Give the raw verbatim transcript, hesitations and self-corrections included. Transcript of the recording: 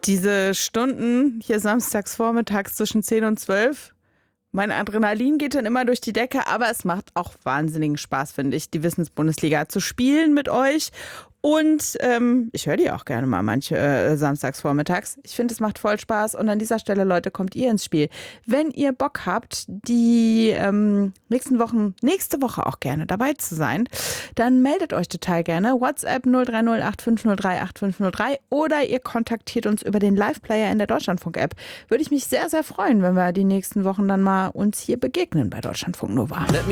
Diese Stunden hier samstags vormittags zwischen zehn und zwölf, mein Adrenalin geht dann immer durch die Decke, aber es macht auch wahnsinnigen Spaß, finde ich, die Wissensbundesliga zu spielen mit euch. Und ähm, ich höre die auch gerne mal manche äh, samstags vormittags. Ich finde, es macht voll Spaß. Und an dieser Stelle, Leute, kommt ihr ins Spiel. Wenn ihr Bock habt, die ähm, nächsten Wochen, nächste Woche auch gerne dabei zu sein, dann meldet euch total gerne. WhatsApp null drei null acht fünf null drei acht fünf null drei oder ihr kontaktiert uns über den Live-Player in der Deutschlandfunk-App. Würde ich mich sehr, sehr freuen, wenn wir die nächsten Wochen dann mal uns hier begegnen bei Deutschlandfunk Nova.